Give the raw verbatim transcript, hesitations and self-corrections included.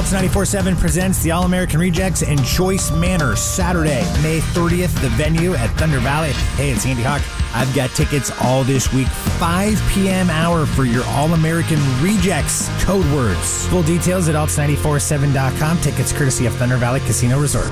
Alts ninety-four point seven presents the All-American Rejects in Choice Manor, Saturday, May thirtieth, the venue at Thunder Valley. Hey, it's Andy Hawk. I've got tickets all this week, five p.m. hour for your All-American Rejects code words. Full details at alts nine four seven dot com. Tickets courtesy of Thunder Valley Casino Resort.